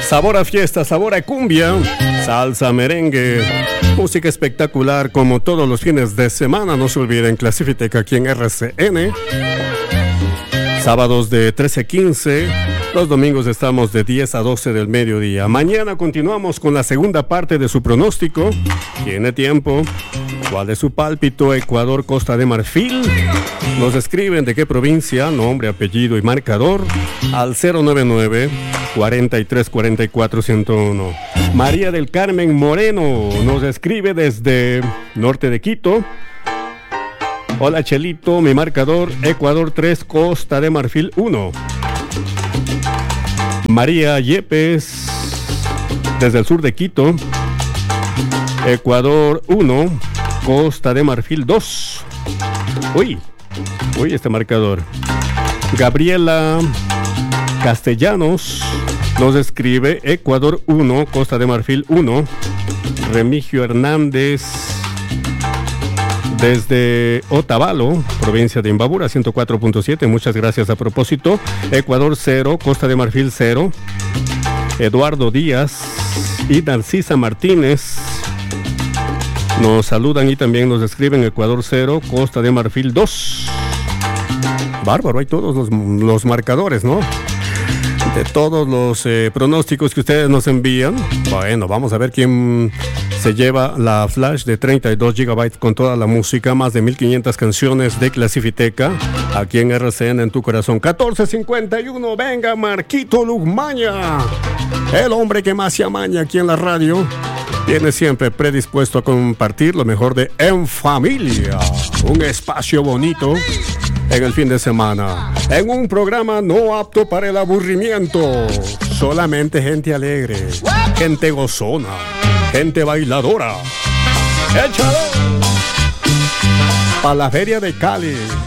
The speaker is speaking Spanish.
Sabor a fiesta, sabor a cumbia, salsa, merengue, música espectacular como todos los fines de semana. No se olviden, Clasifitec aquí en RCN. Sábados de 13 a 15, los domingos estamos de 10 a 12 del mediodía. Mañana continuamos con la segunda parte de su pronóstico. ¿Tiene tiempo? ¿Cuál es su pálpito? Ecuador, Costa de Marfil. Nos escriben de qué provincia, nombre, apellido y marcador al 099-4344-101. María del Carmen Moreno nos escribe desde norte de Quito. Hola Chelito, mi marcador Ecuador 3, Costa de Marfil 1. María Yepes desde el sur de Quito. Ecuador 1, Costa de Marfil 2. Uy, este marcador. Gabriela Castellanos nos escribe Ecuador 1, Costa de Marfil 1. Remigio Hernández desde Otavalo, provincia de Imbabura, 104.7. Muchas gracias a propósito. Ecuador 0, Costa de Marfil 0. Eduardo Díaz y Narcisa Martínez nos saludan y también nos escriben Ecuador 0, Costa de Marfil 2. Bárbaro, hay todos los marcadores, ¿no? De todos los pronósticos que ustedes nos envían. Bueno, vamos a ver quién se lleva la flash de 32 GB con toda la música, más de 1500 canciones de Clasifiteca, aquí en RCN en tu corazón. 14:51, venga Marquito Lugmaña, el hombre que más se amaña aquí en la radio. Viene siempre predispuesto a compartir lo mejor de En Familia, un espacio bonito en el fin de semana, en un programa no apto para el aburrimiento, solamente gente alegre, gente gozona, gente bailadora. ¡Échale! Para la feria de Cali,